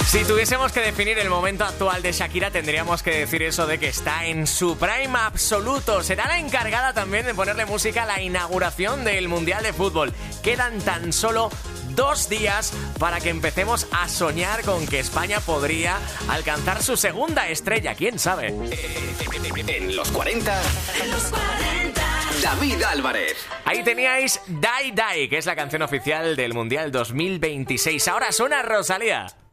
Si tuviésemos que definir el momento actual de Shakira, tendríamos que decir eso de que está en su prime absoluto. Será la encargada también de ponerle música a la inauguración del Mundial de Fútbol. Quedan tan solo 2 días para que empecemos a soñar con que España podría alcanzar su segunda estrella. ¿Quién sabe? En los 40, David Álvarez. Ahí teníais Die Die, que es la canción oficial del Mundial 2026. Ahora suena Rosalía.